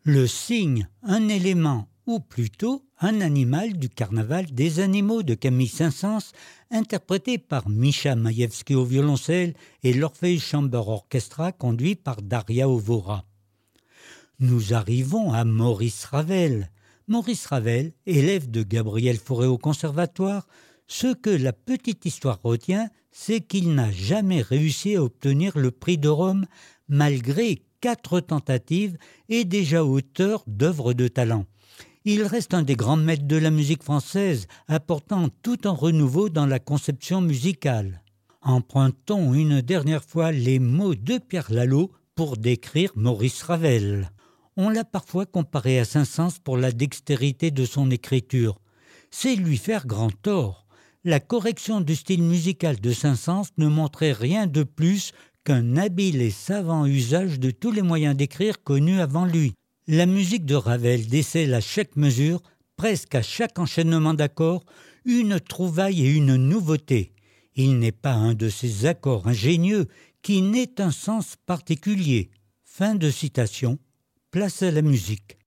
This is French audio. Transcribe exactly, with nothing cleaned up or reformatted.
Le cygne, un élément, ou plutôt un animal du carnaval des animaux de Camille Saint-Saëns, interprété par Mischa Maïevski au violoncelle et l'Orpheus Chamber Orchestra conduit par Daria Ovora. Nous arrivons à Maurice Ravel. Maurice Ravel, élève de Gabriel Fauré au conservatoire, ce que la petite histoire retient, c'est qu'il n'a jamais réussi à obtenir le prix de Rome malgré quatre tentatives et déjà auteur d'œuvres de talent. Il reste un des grands maîtres de la musique française, apportant tout un renouveau dans la conception musicale. Empruntons une dernière fois les mots de Pierre Lalo pour décrire Maurice Ravel. On l'a parfois comparé à Saint-Saëns pour la dextérité de son écriture. C'est lui faire grand tort. La correction du style musical de Saint-Saëns ne montrait rien de plus qu'un habile et savant usage de tous les moyens d'écrire connus avant lui. La musique de Ravel décèle à chaque mesure, presque à chaque enchaînement d'accords, une trouvaille et une nouveauté. Il n'est pas un de ces accords ingénieux qui n'ait un sens particulier. Fin de citation. Place à la musique.